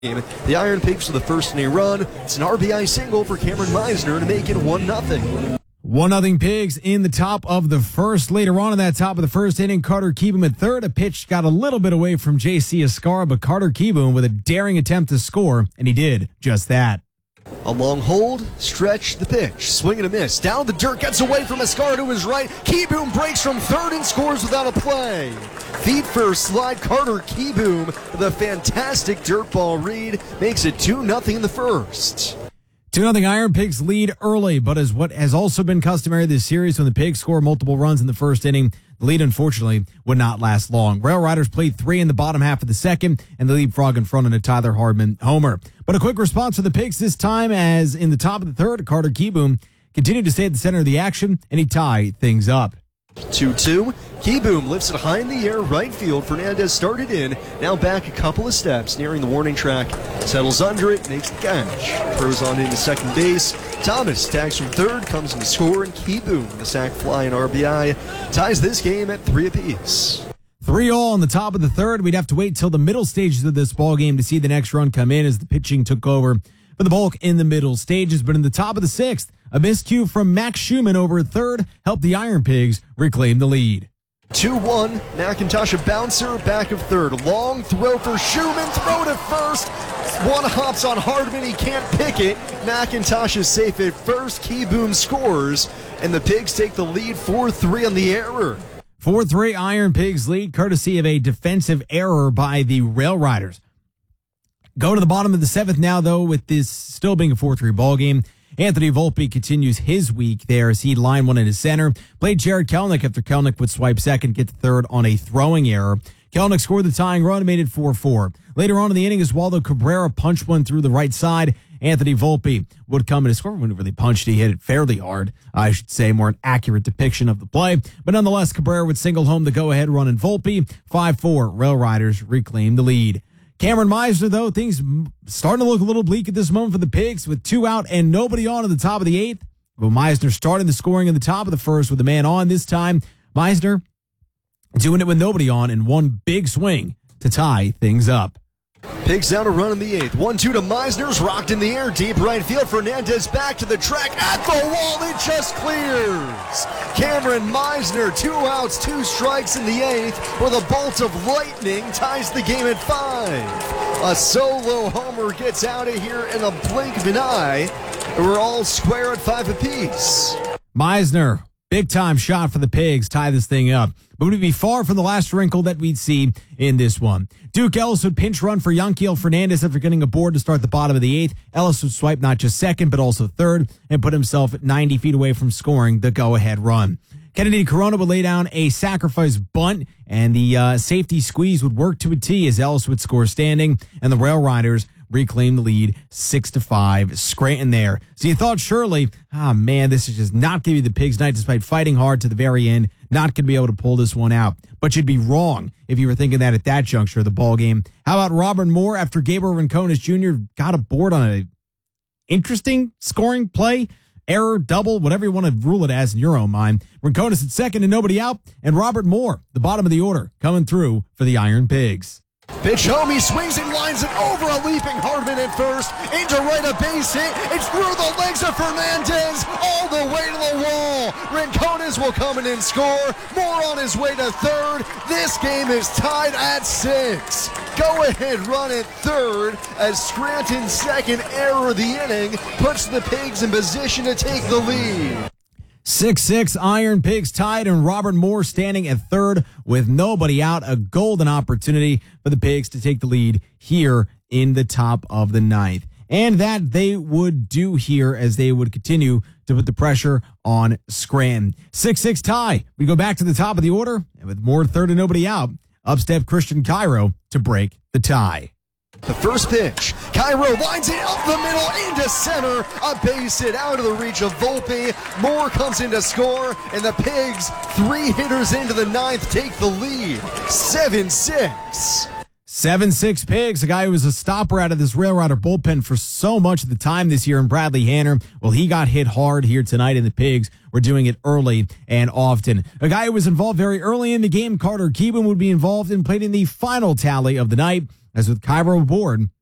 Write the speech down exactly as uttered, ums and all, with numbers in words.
The Iron Pigs with the first inning run. It's an R B I single for Cameron Meisner to make it one nothing. one nothing Pigs in the top of the first. Later on in that top of the first inning, Carter Kieboom at third. A pitch got a little bit away from J C Escarra, but Carter Kieboom with a daring attempt to score, and he did just that. A long hold, stretch, the pitch, swing and a miss. Down the dirt, gets away from Escarra to his right. Kieboom breaks from third and scores without a play. Feet first slide, Carter Kieboom with a fantastic dirt ball read makes it two nothing in the first. two nothing Iron Pigs lead early, but as what has also been customary this series, when the Pigs score multiple runs in the first inning, the lead, unfortunately, would not last long. Rail Riders played three in the bottom half of the second, and the leapfrog in front of a Tyler Hardman homer. But a quick response for the Pigs this time, as in the top of the third, Carter Kieboom continued to stay at the center of the action, and he tied things up. two two. Kieboom lifts it high in the air, right field. Fernandez started in, now back a couple of steps, nearing the warning track. Settles under it, makes the catch. Throws on into second base. Thomas tags from third, comes in to score, and Kieboom, the sac fly and R B I, ties this game at three apiece. Three all on the top of the third. We'd have to wait till the middle stages of this ball game to see the next run come in as the pitching took over for the bulk in the middle stages. But in the top of the sixth, a miscue from Max Schumann over at third helped the Iron Pigs reclaim the lead. two one, McIntosh a bouncer, back of third. Long throw for Schumann, throw to first. One hops on Hardman, he can't pick it. McIntosh is safe at first. Kieboom scores, and the Pigs take the lead four three on the error. four three Iron Pigs lead, courtesy of a defensive error by the Rail Riders. Go to the bottom of the seventh now, though, with this still being a four three ball game. Anthony Volpe continues his week there as he lined one in his center. Played Jared Kelenic after Kelenic would swipe second, get to third on a throwing error. Kelenic scored the tying run and made it four four. Later on in the inning, as Waldo Cabrera punched one through the right side, Anthony Volpe would come in to score. When he really punched, he hit it fairly hard. I should say more an accurate depiction of the play. But nonetheless, Cabrera would single home the go-ahead run in Volpe. five four, Rail Riders reclaim the lead. Cameron Meisner, though, things starting to look a little bleak at this moment for the Pigs with two out and nobody on at the top of the eighth. But Meisner starting the scoring in the top of the first with a man on this time. Meisner doing it with nobody on in one big swing to tie things up. Pigs down a run in the eighth. one two to Meisner's, rocked in the air, deep right field. Fernandez back to the track, at the wall, it just clears. Cameron Meisner, two outs, two strikes in the eighth, with a bolt of lightning ties the game at five. A solo homer gets out of here in a blink of an eye, and we're all square at five apiece. Meisner, big time shot for the Pigs, tie this thing up. But would be far from the last wrinkle that we'd see in this one. Duke Ellis would pinch run for Yanquiel Fernandez after getting a board to start the bottom of the eighth. Ellis would swipe not just second, but also third, and put himself ninety feet away from scoring the go-ahead run. Kennedy Corona would lay down a sacrifice bunt, and the uh, safety squeeze would work to a T as Ellis would score standing, and the Rail Riders reclaim the lead six to five. Scranton there. So you thought surely, ah, oh man, this is just not going to be the Pigs' night despite fighting hard to the very end. Not going to be able to pull this one out. But you'd be wrong if you were thinking that at that juncture of the ball game. How about Robert Moore after Gabriel Rincones Junior got a board on a interesting scoring play? Error, double, whatever you want to rule it as in your own mind. Rincones at second and nobody out. And Robert Moore, the bottom of the order, coming through for the Iron Pigs. Pitch home, he swings and lines it over a leaping Hardman at first, into right, a base hit, it's through the legs of Fernandez, all the way to the wall. Rincones will come in and score, Moore on his way to third. This game is tied at six. Go ahead run at third as Scranton's second error of the inning puts the Pigs in position to take the lead. six six Iron Pigs tied, and Robert Moore standing at third with nobody out. A golden opportunity for the Pigs to take the lead here in the top of the ninth. And that they would do here as they would continue to put the pressure on Scranton. six six tie. We go back to the top of the order, and with Moore third and nobody out, up step Christian Cairo to break the tie. The first pitch, Cairo lines it up the middle into center, a base hit out of the reach of Volpe. Moore comes in to score, and the Pigs, three hitters into the ninth, take the lead, seven six. seven six Pigs, a guy who was a stopper out of this Rail Rider bullpen for so much of the time this year in Bradley Hanner. Well, he got hit hard here tonight, and the Pigs were doing it early and often. A guy who was involved very early in the game, Carter Kieboom, would be involved and played in the final tally of the night. As with Cairo aboard,